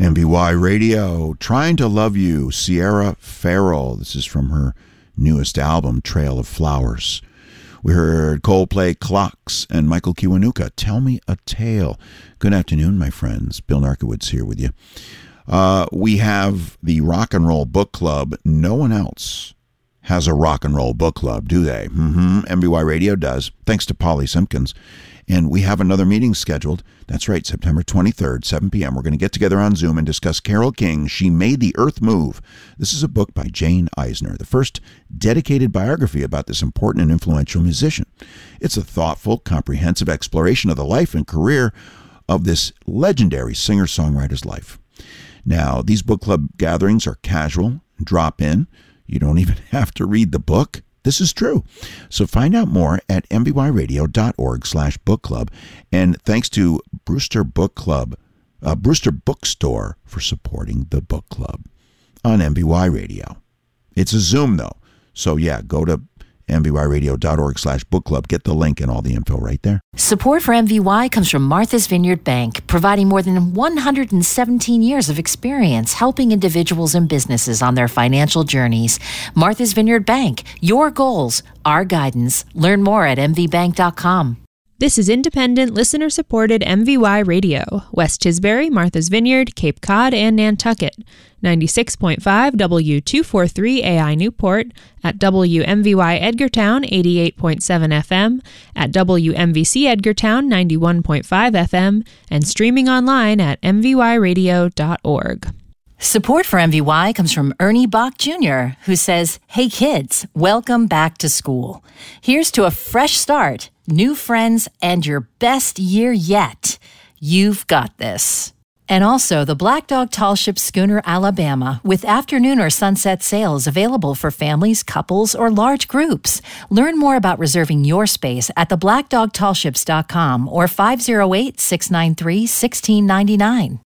MBY Radio, Trying to Love You, Sierra Farrell. This is from her newest album, Trail of Flowers. We heard Coldplay, Clocks, and Michael Kiwanuka, Tell Me a Tale. Good afternoon, my friends. Bill Narkowitz here with you. We have the Rock and Roll Book Club. No one else has a rock and roll book club, do they? MBY Radio does, thanks to Polly Simpkins. And we have another meeting scheduled. That's right, September 23rd, 7 p.m. We're going to get together on Zoom and discuss Carole King, She Made the Earth Move. This is a book by Jane Eisner, the first dedicated biography about this important and influential musician. It's a thoughtful, comprehensive exploration of the life and career of this legendary singer-songwriter's life. Now, these book club gatherings are casual, drop in. You don't even have to read the book. This is true. So find out more at mbyradio.org/book club. And thanks to Brewster Book Club, Brewster Bookstore for supporting the book club on MBY Radio. It's a Zoom though. So yeah, go to mbyradio.org/book club. Get the link and all the info right there. Support for MVY comes from Martha's Vineyard Bank, providing more than 117 years of experience helping individuals and businesses on their financial journeys. Martha's Vineyard Bank, your goals, our guidance. Learn more at mvbank.com. This is independent, listener-supported MVY Radio, West Tisbury, Martha's Vineyard, Cape Cod, and Nantucket. 96.5 W243 AI Newport, at WMVY Edgartown 88.7 FM, at WMVC Edgartown 91.5 FM, and streaming online at mvyradio.org. Support for MVY comes from Ernie Bach Jr., who says, "Hey kids, welcome back to school. Here's to a fresh start, new friends, and your best year yet. You've got this." And also the Black Dog Tall Ship Schooner Alabama, with afternoon or sunset sails available for families, couples, or large groups. Learn more about reserving your space at theblackdogtallships.com or 508-693-1699.